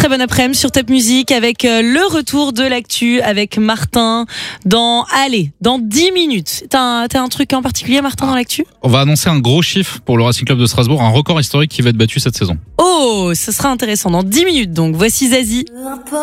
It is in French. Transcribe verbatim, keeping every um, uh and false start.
très bon après-midi sur Top Music avec le retour de l'actu avec Martin dans, allez, dans dix minutes. T'as un, t'as un truc en particulier, Martin, dans l'actu? On va annoncer un gros chiffre pour le Racing Club de Strasbourg, un record historique qui va être battu cette saison. Oh, ce sera intéressant dans dix minutes donc. Voici Zazie.